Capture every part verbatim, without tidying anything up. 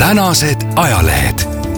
tänased ajalehed.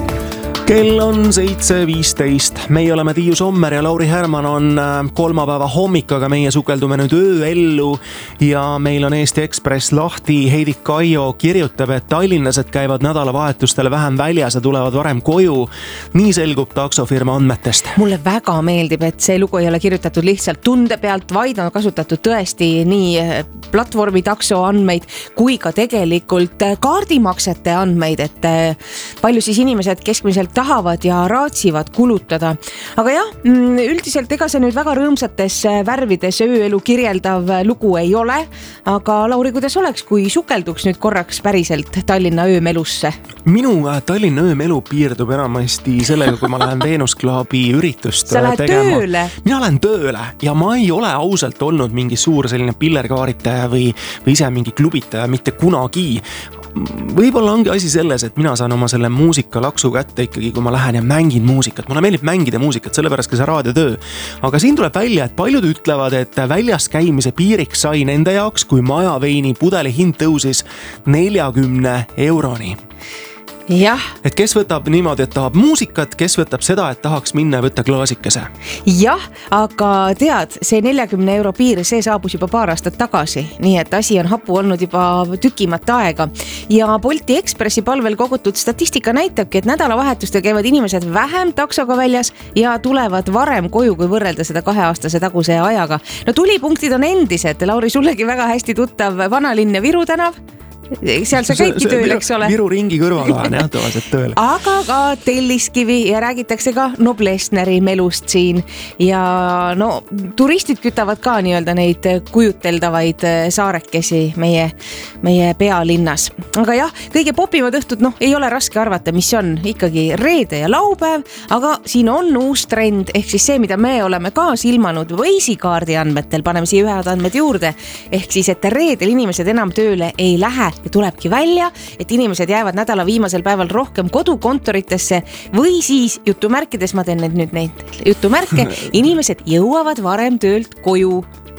Kell on seitse viisteist. Meie oleme Tiiu Sommer ja Lauri Härman on kolmapäeva hommik, aga meie sukeldume nüüd ööellu ja meil on Eesti Ekspress lahti. Heidi Kaio kirjutab, et tallinlased käivad nädalavahetustele vähem väljas ja tulevad varem koju. Nii selgub taksofirma andmetest. Mulle väga meeldib, et see lugu ei ole kirjutatud lihtsalt tunde pealt, vaid on kasutatud tõesti nii platvormi takso andmeid kui ka tegelikult kaardimaksete andmeid, et palju siis inimesed keskmiselt tahavad ja raatsivad kulutada. Aga jah, üldiselt ega see nüüd väga rõõmsates värvides ööelu kirjeldav lugu ei ole. Aga Lauri, kuidas oleks, kui sukelduks nüüd korraks päriselt Tallinna öömelusse? Minu Tallinna öömelu piirdub enamasti sellega, kui ma lähen Venus Clubi üritust Sa lähed tegema. tööle? Mina lähen tööle ja ma ei ole ausalt olnud mingi suur selline pillerkaaritaja või, või ise mingi klubitaja mitte kunagi. Võib-olla ongi asi selles, et mina saan oma selle muusika laksu kätte ikkagi, kui ma lähen ja mängin muusikat. Mulle meeldib mängida muusikat, sellepärast ka see raadiotöö. Aga siin tuleb välja, et paljud ütlevad, et väljas käimise piiriks sai nende jaoks, kui majaveini pudeli hind tõusis neljakümne euroni. Jah. Et kes võtab niimoodi, et tahab muusikat, kes võtab seda, et tahaks minna ja võtta klaasikese. Jah, aga tead, see neljakümne euro piir, see saabus juba paar aastat tagasi, nii et asi on hapu olnud juba tükimat aega. Ja Bolti Ekspressi palvel kogutud statistika näitabki, et nädalavahetustel käivad inimesed vähem taksoga väljas ja tulevad varem koju, kui võrrelda seda kaheaastase taguse ajaga. No tulipunktid on endised, Lauri, sullegi väga hästi tuttav Vanalinn ja Viru tänav. Seal sa käidki tööl, eks ole? Viru ringi kõrval on jah, tavaliselt tööl. Aga ka Telliskivi ja räägitakse ka Noblessneri melust siin. Ja no, turistid kütavad ka nii-öelda neid kujuteldavaid saarekesi meie, meie pealinnas. Aga jah, kõige popimad õhtud, noh, ei ole raske arvata, mis on ikkagi reede ja laupäev, aga siin on uus trend, ehk siis see, mida me oleme ka silmanud Waze'i kaardi andmetel, paneme siia ühed andmed juurde, ehk siis, et reedel inimesed enam tööle ei lähe ja tulebki välja, et inimesed jäävad nädala viimasel päeval rohkem kodukontoritesse või siis jutumärkides, ma teen nüüd neid jutumärke, inimesed jõuavad varem töölt koju.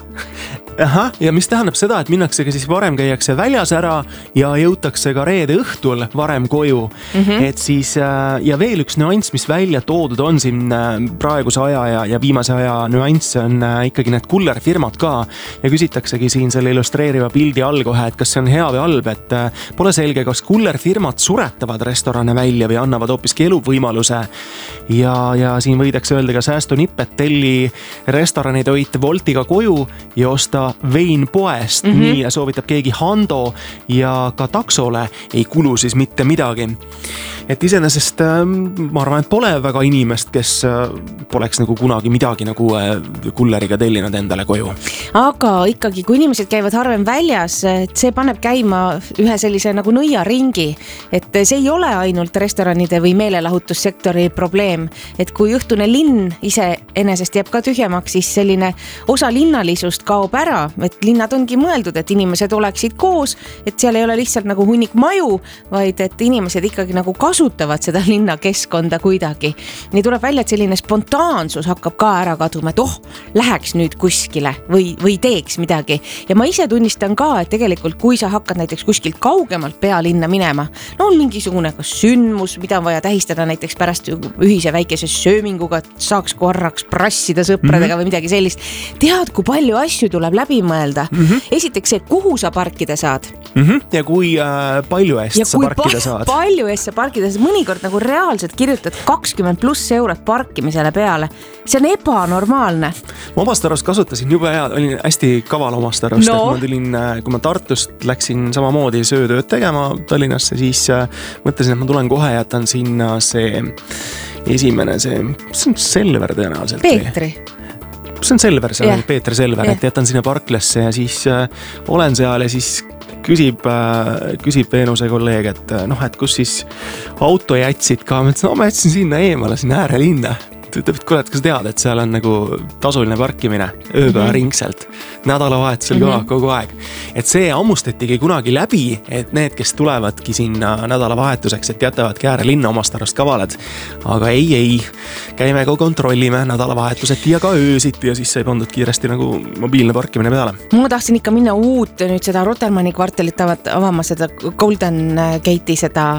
Aha, ja mis tähendab seda, et minnakse ka siis varem käiakse väljas ära ja jõutakse ka reede õhtul varem koju. Mm-hmm. Et siis, ja veel üks nüanss, mis välja toodud on siin praeguse aja ja, ja viimase aja nüanss on ikkagi need kullerfirmad ka. Ja küsitaksegi siin selle illustreeriva pildi all kohe, et kas see on hea või halb, et pole selge, kas kullerfirmad suretavad restorane välja või annavad hoopiski eluvõimaluse. Ja, ja siin võidakse öelda ka säästunipp, et telli restoranitoit Woltiga koju ja osta vein poest, mm-hmm. nii soovitab keegi Hando ja ka taksole ei kulu siis mitte midagi. Et iseenesest ma arvan, et pole väga inimest, kes poleks nagu kunagi midagi nagu kulleriga tellinud endale koju. Aga ikkagi, kui inimesed käivad harvem väljas, et see paneb käima ühe sellise nagu nõiaringi, et see ei ole ainult restoranide või meelelahutussektori probleem, et kui õhtune linn ise enesest jääb ka tühjemaks, siis selline osa linnalisust kaob ära, et linnad ongi mõeldud, et inimesed oleksid koos, et seal ei ole lihtsalt nagu hunnik maju, vaid et inimesed ikkagi nagu kasutavad seda linnakeskkonda kuidagi. Nii tuleb välja, et selline spontaansus hakkab ka ära kaduma, et oh, läheks nüüd kuskile või, või teeks midagi. Ja ma ise tunnistan ka, et tegelikult kui sa hakkad näiteks kuskilt kaugemalt pealinna minema, no on mingisugune kas sündmus, mida on vaja tähistada näiteks pärast ühise väikese sööminguga, et saaks korraks prassida sõpradega mm-hmm. või midagi sellist. Tead, kui palju asju tuleb läbi mõelda. Mm-hmm. Esiteks see, kuhu sa parkida saad. Mm-hmm. Ja kui äh, palju eest ja sa parkida pa- saad. palju eest sa parkida saad. Mõnikord nagu reaalselt kirjutad kakskümmend pluss eurot parkimisele peale. See on ebanormaalne. Ma omast arvast kasutasin juba hea, olin hästi kaval omast arvast, no. et ma tulin, kui ma Tartust läksin samamoodi söötööd tegema Tallinnasse, siis äh, mõtlesin, et ma tulen kohe ja jätan sinna see esimene, see, see on Selver tõenäoliselt. Peetri. See on Selver, see yeah. on Peeter Selver, yeah. et jätan sinna parklasse ja siis äh, olen seal ja siis küsib, äh, küsib Veenuse kolleeg, et noh, et kus siis auto jätsid ka, ma ütlesin, no ma jätsin sinna eemale, sinna äärelinna. Ütleb, et kuule, et kas tead, et seal on nagu tasuline parkimine ööpäeva mm-hmm. ringselt, nädalavahetusel mm-hmm. ka kogu aeg. Et see ammustatigi kunagi läbi, et need, kes tulevadki sinna nädalavahetuseks, et jätavadki äärelinna omast arvast kavalad. Aga ei, ei, käime ka kontrollime nädalavahetuseti ja ka öösiti ja siis sai pandud kiiresti nagu mobiilne parkimine peale. Ma tahtsin ikka minna uut nüüd seda Rotermanni kvartalit avama, seda Golden Gate'i seda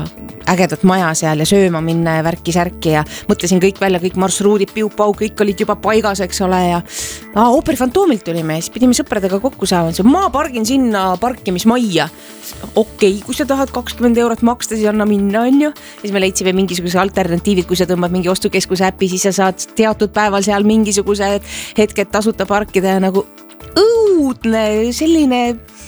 ägedat maja seal ja sööma minna ja värki-särki ja mõtlesin kõik välja, kõik marsruudid, piu-pau, kõik olid juba paigas, eks ole ja aa, Ooperi Fantoomilt tulime ja siis pidime sõpradega kokku saama, ma pargin sinna parkimismajja. Okei, kui sa tahad kakskümmend eurot maksta, siis anna minna, on ju. Siis me leidsime mingisuguse alternatiivid, kui sa tõmbad mingi ostukeskuse äpi, siis sa saad teatud päeval seal mingisuguse hetked tasuta parkida ja nagu õudne, selline...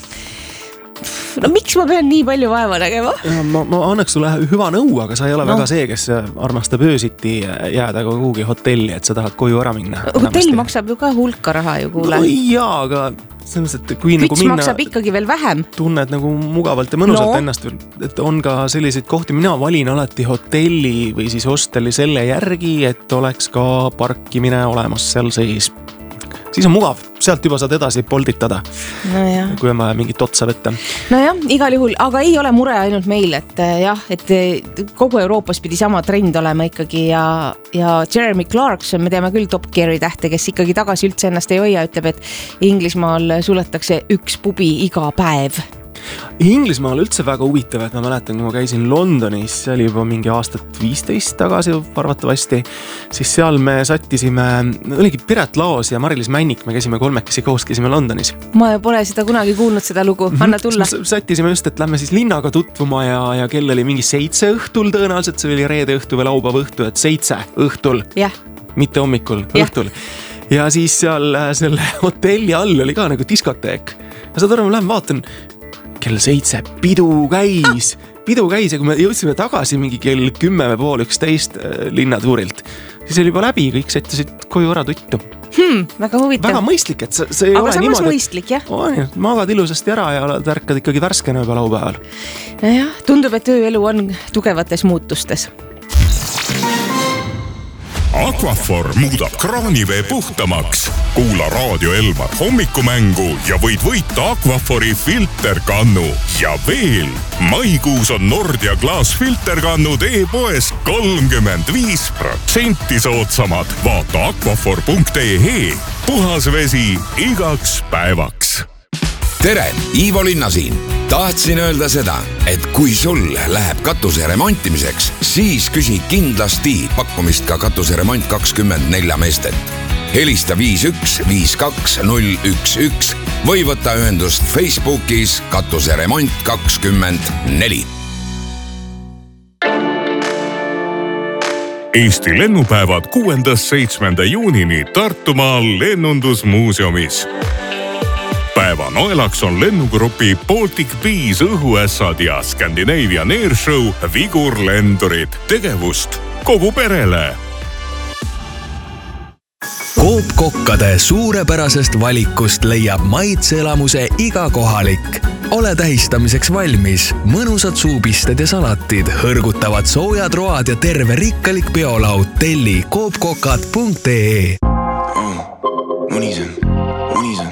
No miks ma pean nii palju vaeva nägema? Ma, ma annaks sulle hüva nõu, aga sa ei ole no. väga see, kes armastab öösiti jääda kuhugi hotelli, et sa tahad koju ära minna. Hotell maksab ju ka hulka raha ju kuule. No jaa, aga selles, et kui Küts nagu minna... maksab ikkagi veel vähem. Tunned nagu mugavalt ja mõnusalt no. ennast, et on ka selliseid kohti, mina valin alati hotelli või siis hosteli selle järgi, et oleks ka parkimine olemas seal sees. Siis on mugav, sealt juba saad edasi polditada, no jah. kui on vaja mingit otsa võtta. No jah, igal juhul, aga ei ole mure ainult meil, et jah, et kogu Euroopas pidi sama trend olema ikkagi ja, ja Jeremy Clarkson, me teame küll Top Geari tähte, kes ikkagi tagasi üldse ennast ei hoia, ütleb, et Inglismaal suletakse üks pubi iga päev. Inglismaal üldse väga huvitav, et ma mäletan, kui ma käisin Londonis, see oli juba mingi aastat viisteist tagasi arvatavasti, siis seal me sattisime, oligi Piret Laos ja Mari-Liis Männik, me käisime kolmekesi koos, käisime Londonis. Ma pole seda kunagi kuulnud, seda lugu, anna tulla. Sattisime just, et lähme siis linnaga tutvuma ja, ja kell oli mingi seitse õhtul tõenäoliselt, see oli reede õhtu või laupäeva õhtu, et seitse õhtul, yeah. mitte hommikul, yeah. õhtul. Ja siis seal selle hotelli all oli ka nagu diskoteek. Ja saad aru, ma lähen vaatan, kell seitse, pidu käis, pidu käis ja kui me jõudsime tagasi mingi kell kümme või pool üksteist linnatuurilt, siis oli juba läbi, kõik sättisid koju ära tuttu. Hmm, väga huvitav. Väga mõistlik, et see, see aga ole samas niimoodi. Mõistlik, jah. On, magad ilusasti ära ja tärkad ikkagi värskena juba laupäeval. No jah, tundub, et ööelu on tugevates muutustes. Aquaphor muudab kraanivee puhtamaks. Kuula Raadio Elmar hommikumängu ja võid võita Aquaphori filterkannu. Ja veel, maikuus on Nordia klaasfilterkannud e-poes kolmkümmend viis protsenti soodsamad. Vaata aquaphor punkt e e. Puhas vesi igaks päevaks. Tere, Ivo Linna siin. Tahtsin öelda seda, et kui sul läheb katuse remontimiseks, siis küsi kindlasti pakkumist ka katuse remont kakskümmend neli meestet. Helista viis üks viis kaks null üks üks või võtta ühendust Facebookis katuse remont kakskümmend neli. Eesti lennupäevad kuuendast seitsmenda juunini Tartumaal lennundusmuuseumis. Päeva noelaks on lennugrupi Baltic Bees õhuässad ja Scandinavian Airshow vigurlendurid. Tegevust kogu perele. Coop kokkade suurepärasest valikust leiab maitseelamuse iga kohalik. Ole tähistamiseks valmis. Mõnusad suupisted ja salatid, hõrgutavad soojad road ja terve rikkalik biolaud. Telli coop kokad punkt e e. Oh, munisen, munisen.